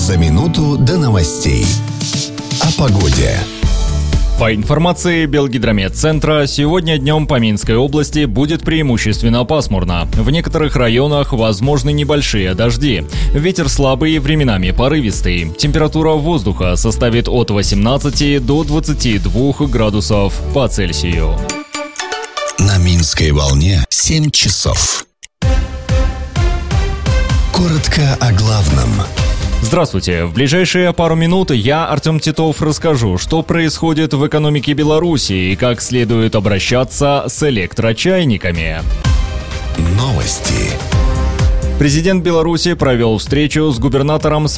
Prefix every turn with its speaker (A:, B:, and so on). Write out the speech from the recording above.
A: За минуту до новостей. О погоде.
B: По информации Белгидрометцентра, сегодня днем по Минской области будет преимущественно пасмурно. В некоторых районах возможны небольшие дожди. Ветер слабый, временами порывистый. Температура воздуха составит от 18 до 22 градусов по Цельсию.
A: На Минской волне 7 часов. Коротко о главном.
B: Здравствуйте. В ближайшие пару минут я, Артем Титов, расскажу, что происходит в экономике Беларуси и как следует обращаться с электрочайниками.
A: Новости.
B: Президент Беларуси провел встречу с губернатором